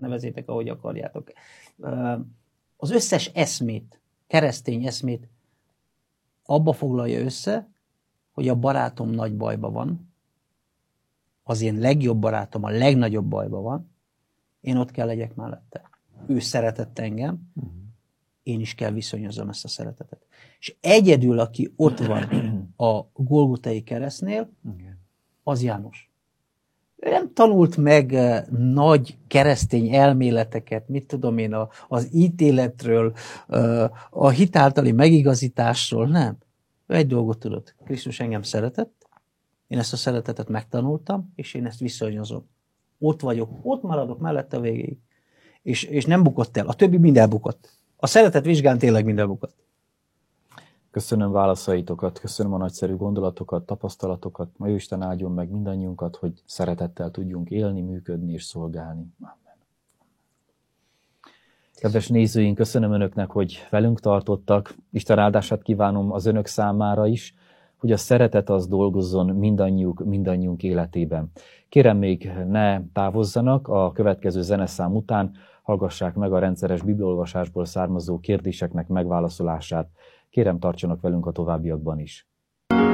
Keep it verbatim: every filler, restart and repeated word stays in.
nevezzétek, ahogy akarjátok. Az összes eszmét, keresztény eszmét abba foglalja össze, hogy a barátom nagy bajba van, az én legjobb barátom a legnagyobb bajba van, én ott kell legyek mellette. Ő szeretett engem, uh-huh. én is kell viszonyozom ezt a szeretetet. És egyedül, aki ott van a Golgotai keresztnél, uh-huh. az János. Ő nem tanult meg uh, nagy keresztény elméleteket, mit tudom én, a, az ítéletről, uh, a hitáltali megigazításról, nem. Ő egy dolgot tudott. Krisztus engem szeretett, én ezt a szeretetet megtanultam, és én ezt viszonyozom. Ott vagyok, ott maradok mellette a végéig. És, és nem bukott el. A többi mind elbukott. A szeretet vizsgán tényleg mind elbukott. Köszönöm válaszaitokat, köszönöm a nagyszerű gondolatokat, tapasztalatokat. Ma Jóisten áldjon meg mindannyiunkat, hogy szeretettel tudjunk élni, működni és szolgálni. Amen. Kedves nézőink, köszönöm önöknek, hogy velünk tartottak. Isten áldását kívánom az önök számára is, hogy a szeretet az dolgozzon mindannyiuk, mindannyiunk életében. Kérem, még ne távozzanak, a következő zeneszám után hallgassák meg a rendszeres bibliaolvasásból származó kérdéseknek megválaszolását. Kérem, tartsanak velünk a továbbiakban is.